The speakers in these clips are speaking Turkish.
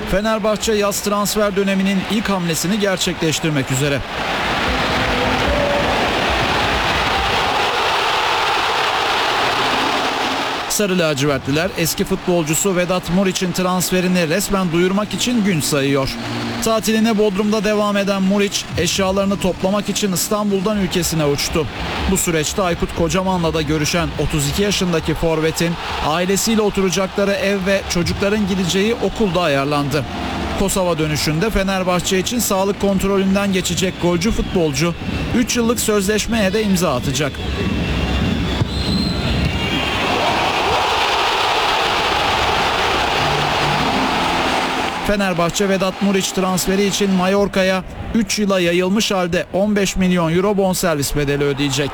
Fenerbahçe yaz transfer döneminin ilk hamlesini gerçekleştirmek üzere. Sarı lacivertliler eski futbolcusu Vedat Muriç'in transferini resmen duyurmak için gün sayıyor. Tatiline Bodrum'da devam eden Muriç eşyalarını toplamak için İstanbul'dan ülkesine uçtu. Bu süreçte Aykut Kocaman'la da görüşen 32 yaşındaki forvetin ailesiyle oturacakları ev ve çocukların gideceği okulda ayarlandı. Kosova dönüşünde Fenerbahçe için sağlık kontrolünden geçecek golcü futbolcu 3 yıllık sözleşmeye de imza atacak. Fenerbahçe Vedat Muriç transferi için Mallorca'ya 3 yıla yayılmış halde 15 milyon euro bonservis bedeli ödeyecek.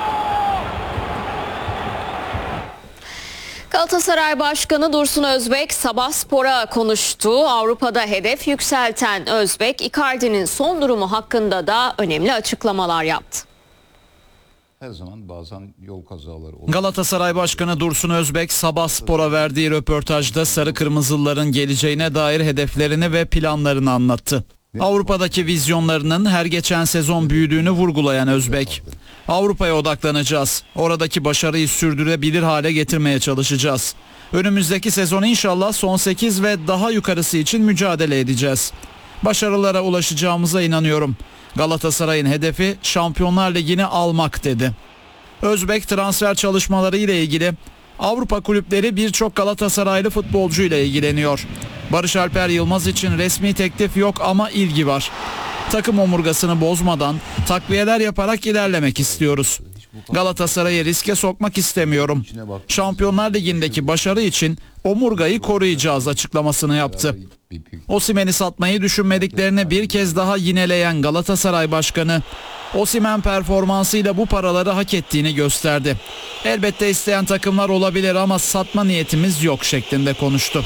Galatasaray Başkanı Dursun Özbek Sabahspor'a konuştu. Avrupa'da hedef yükselten Özbek, Icardi'nin son durumu hakkında da önemli açıklamalar yaptı. Her zaman bazen yol kazaları olur. Galatasaray Başkanı Dursun Özbek Sabahspor'a verdiği röportajda sarı kırmızılıların geleceğine dair hedeflerini ve planlarını anlattı. Avrupa'daki vizyonlarının her geçen sezon büyüdüğünü vurgulayan Özbek, Avrupa'ya odaklanacağız. Oradaki başarıyı sürdürebilir hale getirmeye çalışacağız. Önümüzdeki sezon inşallah son 8 ve daha yukarısı için mücadele edeceğiz. Başarılara ulaşacağımıza inanıyorum. Galatasaray'ın hedefi Şampiyonlar Ligi'ni almak dedi. Özbek transfer çalışmaları ile ilgili Avrupa kulüpleri birçok Galatasaraylı futbolcuyla ilgileniyor. Barış Alper Yılmaz için resmi teklif yok ama ilgi var. Takım omurgasını bozmadan takviyeler yaparak ilerlemek istiyoruz. Galatasaray'ı riske sokmak istemiyorum. Şampiyonlar Ligi'ndeki başarı için omurgayı koruyacağız açıklamasını yaptı. Osimhen'i satmayı düşünmediklerini bir kez daha yineleyen Galatasaray Başkanı, Osimhen performansıyla bu paraları hak ettiğini gösterdi. Elbette isteyen takımlar olabilir ama satma niyetimiz yok şeklinde konuştu.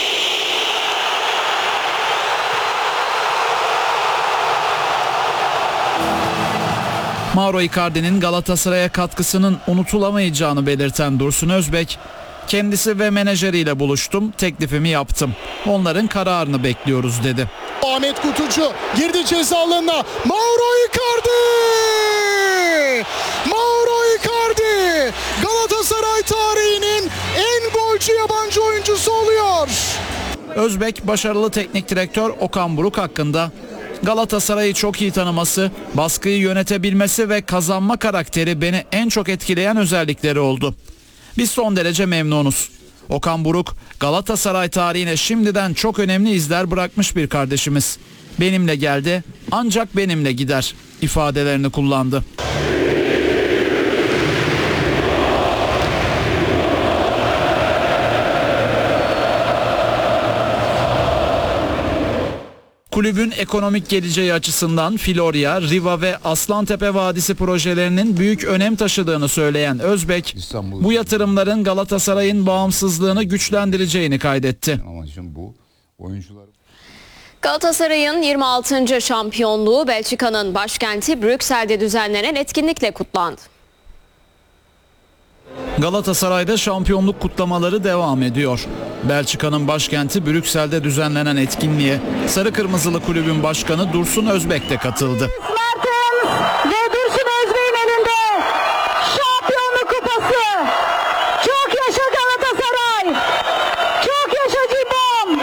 Mauro Icardi'nin Galatasaray'a katkısının unutulamayacağını belirten Dursun Özbek, kendisi ve menajeriyle buluştum, teklifimi yaptım. Onların kararını bekliyoruz dedi. Ahmet Kutucu girdi ceza alanına. Mauro Icardi! Mauro Icardi! Galatasaray tarihinin en golcü yabancı oyuncusu oluyor. Özbek, başarılı teknik direktör Okan Buruk hakkında Galatasaray'ı çok iyi tanıması, baskıyı yönetebilmesi ve kazanma karakteri beni en çok etkileyen özellikleri oldu. Biz son derece memnunuz. Okan Buruk, Galatasaray tarihine şimdiden çok önemli izler bırakmış bir kardeşimiz. Benimle geldi, ancak benimle gider ifadelerini kullandı. Kulübün ekonomik geleceği açısından Florya, Riva ve Aslantepe Vadisi projelerinin büyük önem taşıdığını söyleyen Özbek, bu yatırımların Galatasaray'ın bağımsızlığını güçlendireceğini kaydetti. Amacım bu. Galatasaray'ın 26. şampiyonluğu Belçika'nın başkenti Brüksel'de düzenlenen etkinlikle kutlandı. Galatasaray'da şampiyonluk kutlamaları devam ediyor. Belçika'nın başkenti Brüksel'de düzenlenen etkinliğe Sarı Kırmızılı Kulübün Başkanı Dursun Özbek de katıldı. Mertens ve Dursun Özbek'in elinde şampiyonluk kupası. Çok yaşa Galatasaray. Çok yaşa Cimbom.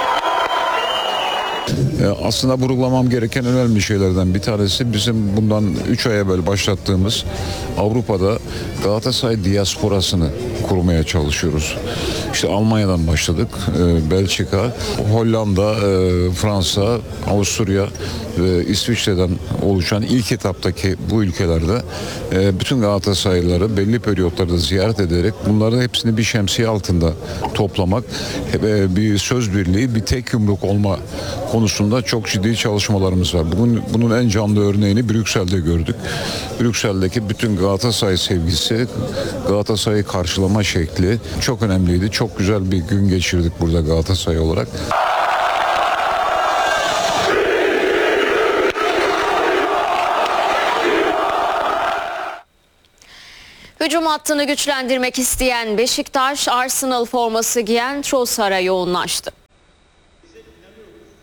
Aslında vurgulamam gereken önemli şeylerden bir tanesi bizim bundan 3 aya böyle başlattığımız Avrupa'da Galatasaray diasporasını kurmaya çalışıyoruz. İşte Almanya'dan başladık, Belçika, Hollanda, Fransa, Avusturya ve İsviçre'den oluşan ilk etaptaki bu ülkelerde bütün Galatasaraylıları belli periyotlarda ziyaret ederek bunların hepsini bir şemsiye altında toplamak, bir söz birliği, bir tek yumruk olma konusunda çok ciddi çalışmalarımız var. Bugün bunun en canlı örneğini Brüksel'de gördük. Brüksel'deki bütün Galatasaray sevgisi, Galatasaray'ı karşılama şekli çok önemliydi. Çok güzel bir gün geçirdik burada Galatasaray olarak. Hücum hattını güçlendirmek isteyen Beşiktaş, Arsenal forması giyen Trossard'a yoğunlaştı.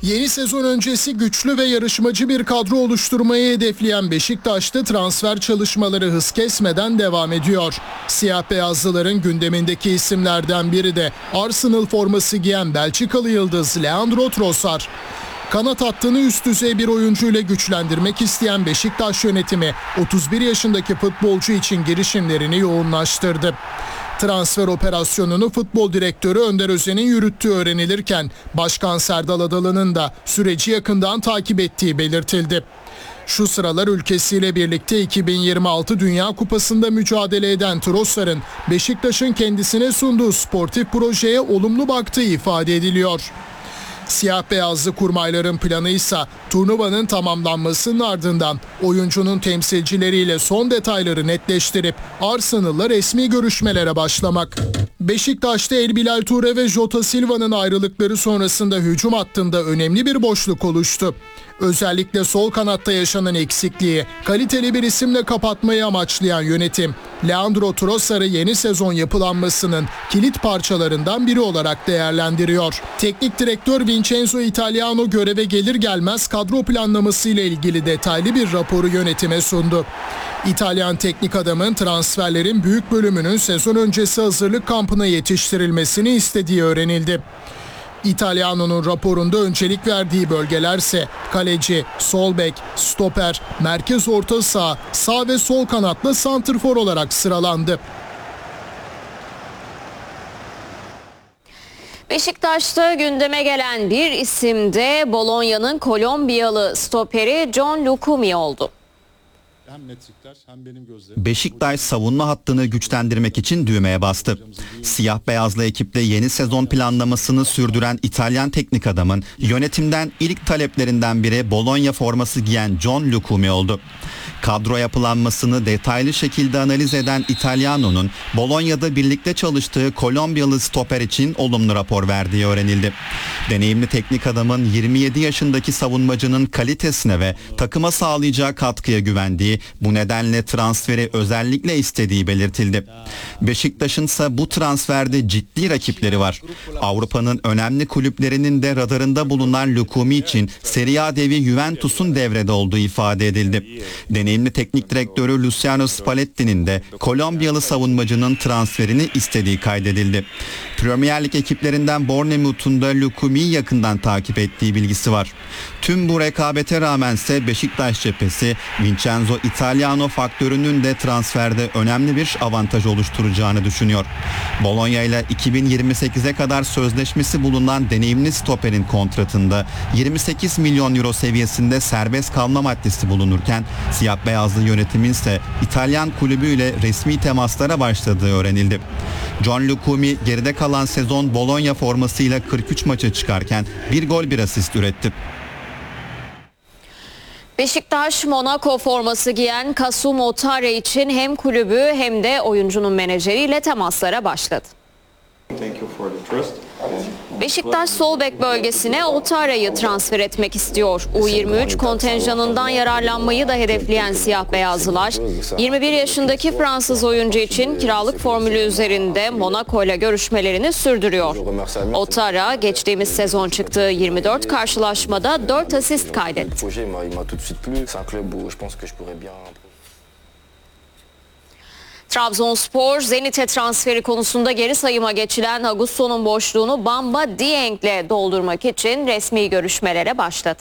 Yeni sezon öncesi güçlü ve yarışmacı bir kadro oluşturmayı hedefleyen Beşiktaş'ta transfer çalışmaları hız kesmeden devam ediyor. Siyah beyazlıların gündemindeki isimlerden biri de Arsenal forması giyen Belçikalı yıldız Leandro Trossard. Kanat hattını üst düzey bir oyuncuyla güçlendirmek isteyen Beşiktaş yönetimi 31 yaşındaki futbolcu için girişimlerini yoğunlaştırdı. Transfer operasyonunu futbol direktörü Önder Özen'in yürüttüğü öğrenilirken Başkan Serdal Adalı'nın da süreci yakından takip ettiği belirtildi. Şu sıralar ülkesiyle birlikte 2026 Dünya Kupası'nda mücadele eden Trossard'ın Beşiktaş'ın kendisine sunduğu sportif projeye olumlu baktığı ifade ediliyor. Siyah beyazlı kurmayların planı ise turnuvanın tamamlanmasının ardından oyuncunun temsilcileriyle son detayları netleştirip Arsenal'la resmi görüşmelere başlamak. Beşiktaş'ta El Bilal Toure ve Jota Silva'nın ayrılıkları sonrasında hücum hattında önemli bir boşluk oluştu. Özellikle sol kanatta yaşanan eksikliği kaliteli bir isimle kapatmayı amaçlayan yönetim, Leandro Trossard'ı yeni sezon yapılanmasının kilit parçalarından biri olarak değerlendiriyor. Teknik direktör Vincenzo Italiano göreve gelir gelmez kadro planlaması ile ilgili detaylı bir raporu yönetime sundu. İtalyan teknik adamın transferlerin büyük bölümünün sezon öncesi hazırlık kampına yetiştirilmesini istediği öğrenildi. İtalyano'nun raporunda öncelik verdiği bölgelerse kaleci, sol bek, stoper, merkez orta saha, sağ ve sol kanatlı santrfor olarak sıralandı. Beşiktaş'ta gündeme gelen bir isim de Bolonya'nın Kolombiyalı stoperi John Lucumi oldu. Hem metrikler hem benim gözlerim. Beşiktaş savunma hattını güçlendirmek için düğmeye bastı. Siyah beyazlı ekiple yeni sezon planlamasını sürdüren İtalyan teknik adamın yönetimden ilk taleplerinden biri Bologna forması giyen John Lucumi oldu. Kadro yapılanmasını detaylı şekilde analiz eden İtalyano'nun Bologna'da birlikte çalıştığı Kolombiyalı stoper için olumlu rapor verdiği öğrenildi. Deneyimli teknik adamın 27 yaşındaki savunmacının kalitesine ve takıma sağlayacağı katkıya güvendiği, bu nedenle transferi özellikle istediği belirtildi. Beşiktaş'ın ise bu transferde ciddi rakipleri var. Avrupa'nın önemli kulüplerinin de radarında bulunan Lucumi için Serie A devi Juventus'un devrede olduğu ifade edildi. Deneyimli teknik direktörü Luciano Spalletti'nin de Kolombiyalı savunmacının transferini istediği kaydedildi. Premier Lig ekiplerinden Bournemouth'un da Lucumi'yi yakından takip ettiği bilgisi var. Tüm bu rekabete rağmense Beşiktaş cephesi Vincenzo Italiano faktörünün de transferde önemli bir avantaj oluşturacağını düşünüyor. Bologna ile 2028'e kadar sözleşmesi bulunan deneyimli stoperin kontratında 28 milyon euro seviyesinde serbest kalma maddesi bulunurken siyah beyazlı yönetimin ise İtalyan kulübüyle resmi temaslara başladığı öğrenildi. John Lucumi geride kalan sezon Bologna formasıyla 43 maça çıkarken 1 gol 1 asist üretti. Beşiktaş Monaco forması giyen Kasum Otare için hem kulübü hem de oyuncunun menajeriyle temaslara başladı. Beşiktaş sol bek bölgesine Otare'yi transfer etmek istiyor. U23 kontenjanından yararlanmayı da hedefleyen siyah beyazlılar 21 yaşındaki Fransız oyuncu için kiralık formülü üzerinde Monaco ile görüşmelerini sürdürüyor. Otare geçtiğimiz sezon çıktığı 24 karşılaşmada 4 asist kaydetti. Trabzonspor, Zenit'e transferi konusunda geri sayıma geçilen Augustson'un boşluğunu Bamba Dieng'le doldurmak için resmi görüşmelere başladı.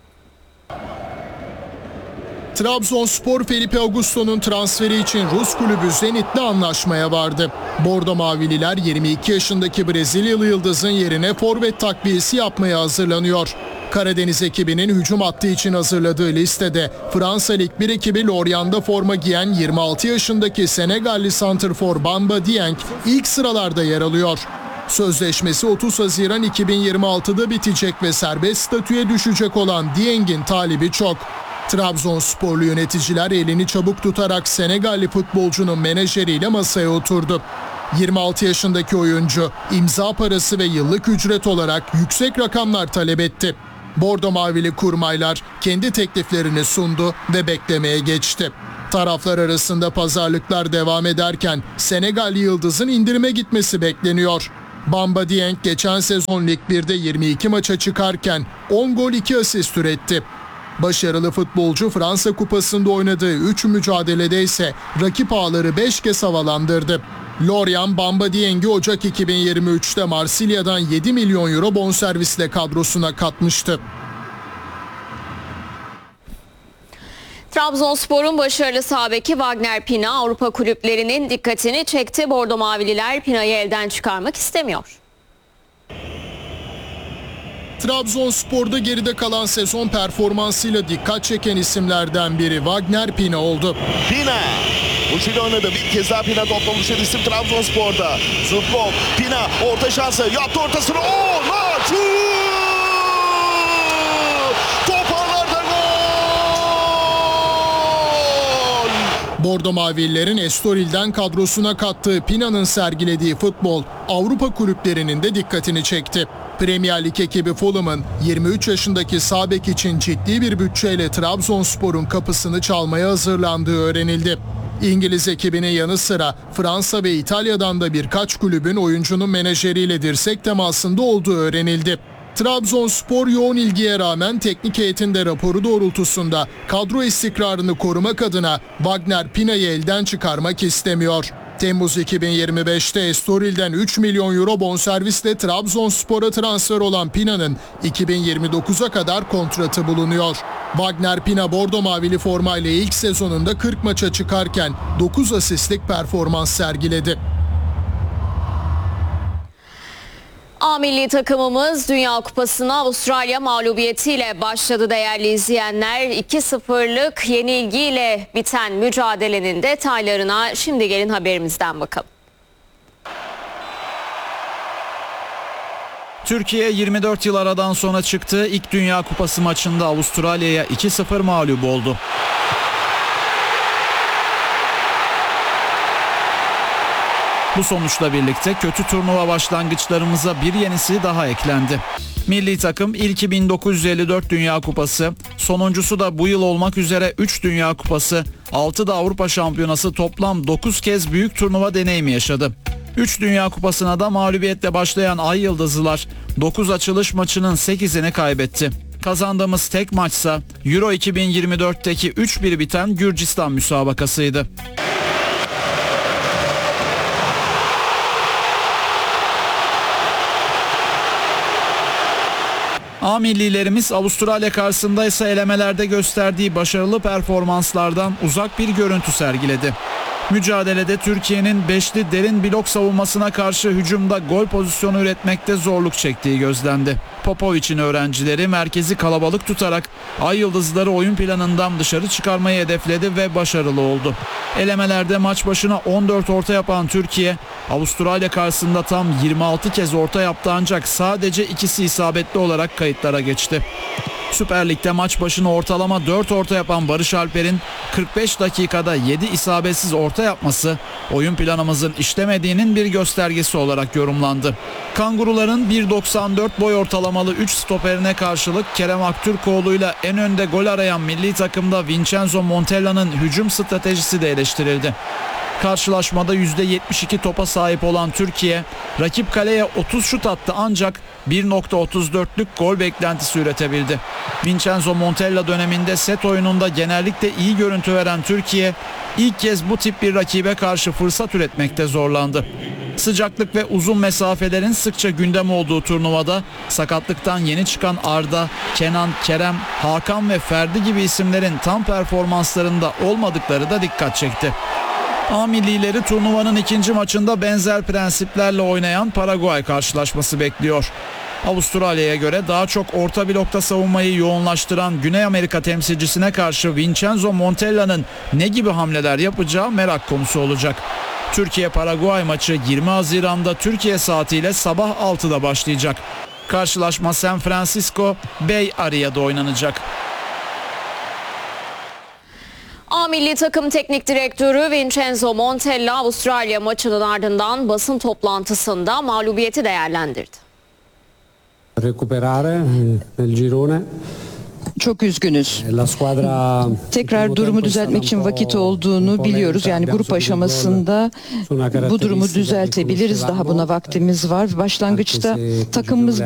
Trabzonspor, Felipe Augustson'un transferi için Rus kulübü Zenit'le anlaşmaya vardı. Bordo Mavililer 22 yaşındaki Brezilyalı yıldızın yerine forvet takviyesi yapmaya hazırlanıyor. Karadeniz ekibinin hücum hattı için hazırladığı listede Fransa Lig 1 ekibi Lorient'da forma giyen 26 yaşındaki Senegalli santrfor Bamba Dieng ilk sıralarda yer alıyor. Sözleşmesi 30 Haziran 2026'da bitecek ve serbest statüye düşecek olan Dieng'in talibi çok. Trabzonsporlu yöneticiler elini çabuk tutarak Senegalli futbolcunun menajeriyle masaya oturdu. 26 yaşındaki oyuncu imza parası ve yıllık ücret olarak yüksek rakamlar talep etti. Bordo Mavili kurmaylar kendi tekliflerini sundu ve beklemeye geçti. Taraflar arasında pazarlıklar devam ederken Senegalli yıldızın indirime gitmesi bekleniyor. Bamba Dieng geçen sezon Lig 1'de 22 maça çıkarken 10 gol 2 asist üretti. Başarılı futbolcu Fransa Kupası'nda oynadığı 3 mücadelede ise rakip ağları 5 kez havalandırdı. Lorient Bamba Dieng'i Ocak 2023'te Marsilya'dan 7 milyon euro bonservisle kadrosuna katmıştı. Trabzonspor'un başarılı sağ beki Wagner Pina Avrupa kulüplerinin dikkatini çekti. Bordo Mavililer Pina'yı elden çıkarmak istemiyor. Trabzonspor'da geride kalan sezon performansıyla dikkat çeken isimlerden biri Wagner Pina oldu. Pina uçuyla oynadı. Bir kez daha Pina toplamış isim Trabzonspor'da. Zubkov, Pina orta şansı yaptı ortasını. Naçu! Toparlarda gol! Bordo Mavililerin Estoril'den kadrosuna kattığı Pina'nın sergilediği futbol Avrupa kulüplerinin de dikkatini çekti. Premier Lig ekibi Fulham'ın 23 yaşındaki sağ bek için ciddi bir bütçeyle Trabzonspor'un kapısını çalmaya hazırlandığı öğrenildi. İngiliz ekibinin yanı sıra Fransa ve İtalya'dan da birkaç kulübün oyuncunun menajeriyle dirsek temasında olduğu öğrenildi. Trabzonspor yoğun ilgiye rağmen teknik heyetinde raporu doğrultusunda kadro istikrarını korumak adına Wagner Pina'yı elden çıkarmak istemiyor. Temmuz 2025'te Estoril'den 3 milyon euro bonservisle Trabzonspor'a transfer olan Pina'nın 2029'a kadar kontratı bulunuyor. Wagner Pina Bordo Mavili formayla ilk sezonunda 40 maça çıkarken 9 asistlik performans sergiledi. A milli takımımız Dünya Kupası'na Avustralya mağlubiyetiyle başladı değerli izleyenler. 2-0'lık yenilgiyle biten mücadelenin detaylarına şimdi gelin haberimizden bakalım. Türkiye 24 yıl aradan sonra çıktığı ilk Dünya Kupası maçında Avustralya'ya 2-0 mağlup oldu. Bu sonuçla birlikte kötü turnuva başlangıçlarımıza bir yenisi daha eklendi. Milli takım ilki 1954 Dünya Kupası, sonuncusu da bu yıl olmak üzere 3 Dünya Kupası, 6 da Avrupa Şampiyonası toplam 9 kez büyük turnuva deneyimi yaşadı. 3 Dünya Kupası'na da mağlubiyetle başlayan Ay Yıldızlılar 9 açılış maçının 8'ini kaybetti. Kazandığımız tek maçsa Euro 2024'teki 3-1 biten Gürcistan müsabakasıydı. A millilerimiz Avustralya karşısında ise elemelerde gösterdiği başarılı performanslardan uzak bir görüntü sergiledi. Mücadelede Türkiye'nin beşli derin blok savunmasına karşı hücumda gol pozisyonu üretmekte zorluk çektiği gözlendi. Popovic'in öğrencileri merkezi kalabalık tutarak Ay Yıldızları oyun planından dışarı çıkarmayı hedefledi ve başarılı oldu. Elemelerde maç başına 14 orta yapan Türkiye, Avustralya karşısında tam 26 kez orta yaptı ancak sadece ikisi isabetli olarak kayıtlara geçti. Süper Lig'de maç başına ortalama 4 orta yapan Barış Alper'in 45 dakikada 7 isabetsiz orta yapması oyun planımızın işlemediğinin bir göstergesi olarak yorumlandı. Kanguruların 1.94 boy ortalamalı 3 stoperine karşılık Kerem Aktürkoğlu'yla en önde gol arayan milli takımda Vincenzo Montella'nın hücum stratejisi de eleştirildi. Karşılaşmada %72 topa sahip olan Türkiye, rakip kaleye 30 şut attı ancak 1.34'lük gol beklentisi üretebildi. Vincenzo Montella döneminde set oyununda genellikle iyi görüntü veren Türkiye, ilk kez bu tip bir rakibe karşı fırsat üretmekte zorlandı. Sıcaklık ve uzun mesafelerin sıkça gündem olduğu turnuvada sakatlıktan yeni çıkan Arda, Kenan, Kerem, Hakan ve Ferdi gibi isimlerin tam performanslarında olmadıkları da dikkat çekti. A millileri turnuvanın ikinci maçında benzer prensiplerle oynayan Paraguay karşılaşması bekliyor. Avustralya'ya göre daha çok orta blokta savunmayı yoğunlaştıran Güney Amerika temsilcisine karşı Vincenzo Montella'nın ne gibi hamleler yapacağı merak konusu olacak. Türkiye-Paraguay maçı 20 Haziran'da Türkiye saatiyle sabah 6'da başlayacak. Karşılaşma San Francisco Bay Area'da oynanacak. A milli takım teknik direktörü Vincenzo Montella Avustralya maçının ardından basın toplantısında mağlubiyeti değerlendirdi. Recuperare nel girone Çok üzgünüz. Tekrar durumu düzeltmek için vakit olduğunu biliyoruz. Yani grup aşamasında bu durumu düzeltebiliriz. Daha buna vaktimiz var. Başlangıçta takımımız